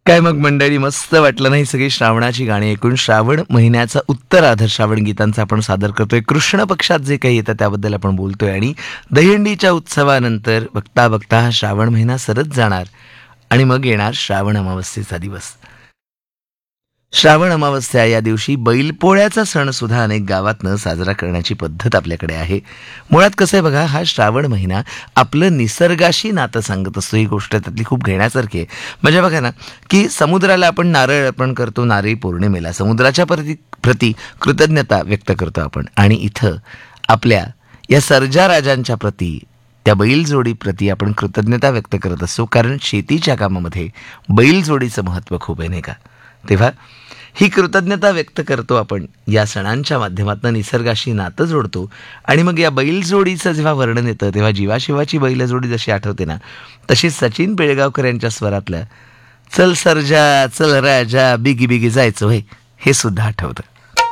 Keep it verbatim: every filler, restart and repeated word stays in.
काय मग मंडळी, मस्त वाटलं नाही सगळी श्रावणाची गाणी ऐकून? श्रावण महिन्याचा उत्तरार्ध श्रावण गीतांचा आपण सादर करतोय. कृष्ण पक्षात जे काही येतं त्याबद्दल आपण बोलतोय आणि दहीहंडीच्या उत्सवानंतर बघता बघता हा श्रावण महिना सरत जाणार आणि मग येणार श्रावण अमावस्येचा दिवस. श्रावण अमावस्या या दिवशी बैलपोळ्याचा सण सुद्धा अनेक गावातनं साजरा करण्याची पद्धत आपल्याकडे आहे. मुळात कसं आहे बघा, हा श्रावण महिना आपलं निसर्गाशी नातं सांगत असतो. ही गोष्ट त्यातली खूप घेण्यासारखी आहे. म्हणजे बघा ना, की समुद्राला आपण नारळ अर्पण करतो नारळी पौर्णिमेला, समुद्राच्या प्रती प्रती कृतज्ञता व्यक्त करतो आपण. आणि इथं आपल्या या सर्जा राजांच्या प्रती, त्या बैलजोडी प्रती आपण कृतज्ञता व्यक्त करत असतो, कारण शेतीच्या कामामध्ये बैलजोडीचं महत्त्व खूप आहे, नाही का? तेव्हा ही कृतज्ञता व्यक्त करतो आपण या सणांच्या माध्यमातून, निसर्गाशी नातं जोडतो. आणि मग या बैलजोडीचं जेव्हा वर्णन येतं तेव्हा जीवाशिवाची बैलजोडी जशी आठवते ना, तशी सचिन पिळगावकर यांच्या स्वरातलं चल सर्जा चल राजा बिगी बिगी जायचं होय, हे सुद्धा आठवतं.